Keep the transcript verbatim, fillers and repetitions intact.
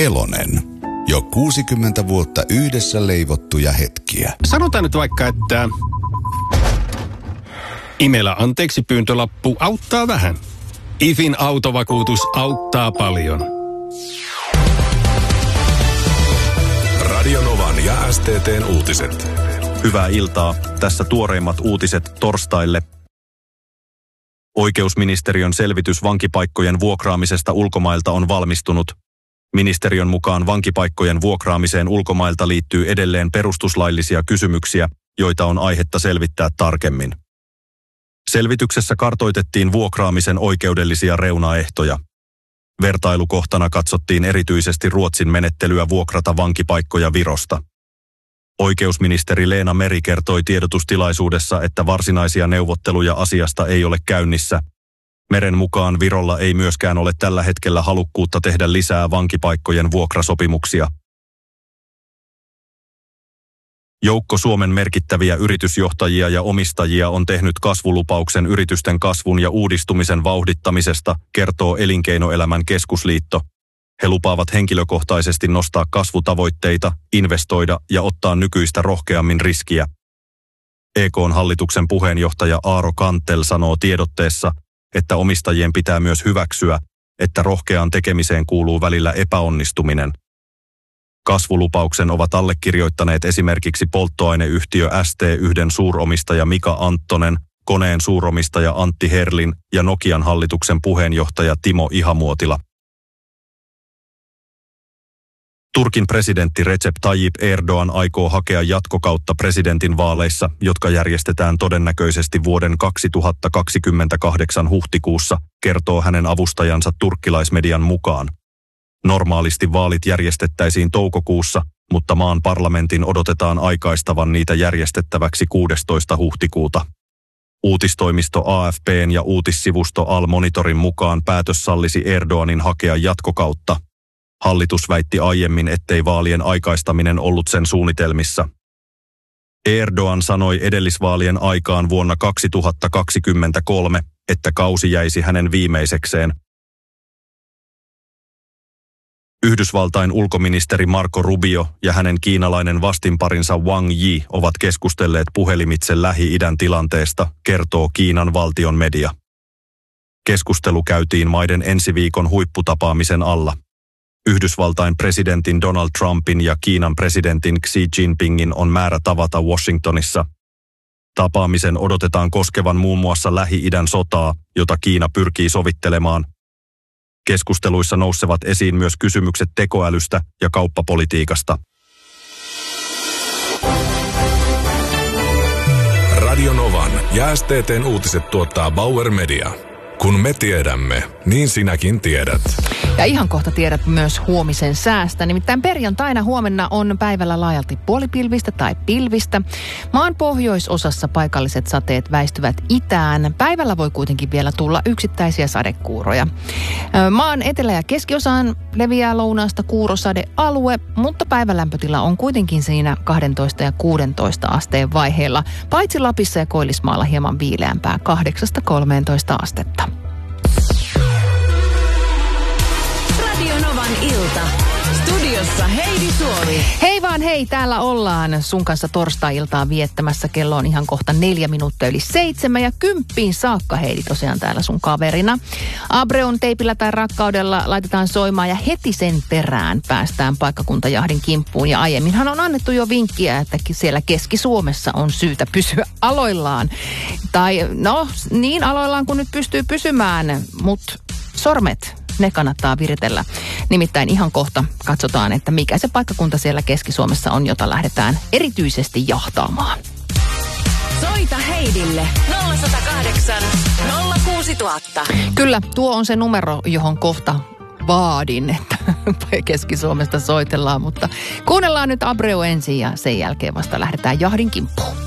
Elonen. Jo kuusikymmentä vuotta yhdessä leivottuja hetkiä. Sanotaan nyt vaikka, että Imelä anteeksi pyyntölappu auttaa vähän. IFin autovakuutus auttaa paljon. Radio Novan ja S T T:n uutiset. Hyvää iltaa. Tässä tuoreimmat uutiset torstaille. Oikeusministeriön selvitys vankipaikkojen vuokraamisesta ulkomailta on valmistunut. Ministeriön mukaan vankipaikkojen vuokraamiseen ulkomailta liittyy edelleen perustuslaillisia kysymyksiä, joita on aihetta selvittää tarkemmin. Selvityksessä kartoitettiin vuokraamisen oikeudellisia reunaehtoja. Vertailukohtana katsottiin erityisesti Ruotsin menettelyä vuokrata vankipaikkoja Virosta. Oikeusministeri Leena Meri kertoi tiedotustilaisuudessa, että varsinaisia neuvotteluja asiasta ei ole käynnissä. Meren mukaan Virolla ei myöskään ole tällä hetkellä halukkuutta tehdä lisää vankipaikkojen vuokrasopimuksia. Joukko Suomen merkittäviä yritysjohtajia ja omistajia on tehnyt kasvulupauksen yritysten kasvun ja uudistumisen vauhdittamisesta, kertoo Elinkeinoelämän keskusliitto. He lupaavat henkilökohtaisesti nostaa kasvutavoitteita, investoida ja ottaa nykyistä rohkeammin riskiä. E K:n hallituksen puheenjohtaja Aaro Kanttel sanoo tiedotteessa, että omistajien pitää myös hyväksyä, että rohkeaan tekemiseen kuuluu välillä epäonnistuminen. Kasvulupauksen ovat allekirjoittaneet esimerkiksi polttoaineyhtiö S T yhden suuromistaja Mika Anttonen, Koneen suuromistaja Antti Herlin ja Nokian hallituksen puheenjohtaja Timo Ihamuotila. Turkin presidentti Recep Tayyip Erdoğan aikoo hakea jatkokautta presidentin vaaleissa, jotka järjestetään todennäköisesti vuoden kaksituhattakaksikymmentäkahdeksan huhtikuussa, kertoo hänen avustajansa turkkilaismedian mukaan. Normaalisti vaalit järjestettäisiin toukokuussa, mutta maan parlamentin odotetaan aikaistavan niitä järjestettäväksi kuudestoista huhtikuuta. Uutistoimisto A F P:n ja uutissivusto Al-Monitorin mukaan päätös sallisi Erdoğanin hakea jatkokautta. Hallitus väitti aiemmin, ettei vaalien aikaistaminen ollut sen suunnitelmissa. Erdoğan sanoi edellisvaalien aikaan vuonna kaksituhattakaksikymmentäkolme, että kausi jäisi hänen viimeisekseen. Yhdysvaltain ulkoministeri Marco Rubio ja hänen kiinalainen vastinparinsa Wang Yi ovat keskustelleet puhelimitse Lähi-idän tilanteesta, kertoo Kiinan valtion media. Keskustelu käytiin maiden ensi viikon huipputapaamisen alla. Yhdysvaltain presidentin Donald Trumpin ja Kiinan presidentin Xi Jinpingin on määrä tavata Washingtonissa. Tapaamisen odotetaan koskevan muun muassa Lähi-idän sotaa, jota Kiina pyrkii sovittelemaan. Keskusteluissa nousevat esiin myös kysymykset tekoälystä ja kauppapolitiikasta. Radio Novan ja S T T:n uutiset tuottaa Bauer Media. Kun me tiedämme, niin sinäkin tiedät. Ja ihan kohta tiedät myös huomisen säästä. Nimittäin perjantaina huomenna on päivällä laajalti puolipilvistä tai pilvistä. Maan pohjoisosassa paikalliset sateet väistyvät itään. Päivällä voi kuitenkin vielä tulla yksittäisiä sadekuuroja. Maan etelä- ja keskiosaan leviää lounaasta kuurosadealue, mutta päivälämpötila on kuitenkin siinä kaksitoista ja kuusitoista asteen vaiheella. Paitsi Lapissa ja Koillismaalla hieman viileämpää kahdeksasta kolmeentoista astetta. Radio Novan ilta. Studiossa Heidi Suovi. Hei vaan hei, täällä ollaan sun kanssa torstai-iltaa viettämässä. Kello on ihan kohta neljä minuuttia yli seitsemän ja kymppiin saakka Heidi tosiaan täällä sun kaverina. Abreon teipillä tai rakkaudella laitetaan soimaan ja heti sen perään päästään paikkakuntajahdin kimppuun. Ja aiemminhan on annettu jo vinkkiä, että siellä Keski-Suomessa on syytä pysyä aloillaan. Tai no niin aloillaan kuin nyt pystyy pysymään, mutta sormet, ne kannattaa viritellä. Nimittäin ihan kohta katsotaan, että mikä se paikkakunta siellä Keski-Suomessa on, jota lähdetään erityisesti jahtaamaan. Soita Heidille nolla yksi nolla kahdeksan nolla kuusi nolla nolla nolla. Kyllä, tuo on se numero, johon kohta vaadin, että Keski-Suomesta soitellaan, mutta kuunnellaan nyt Abreu ensin ja sen jälkeen vasta lähdetään jahdin kimppuun.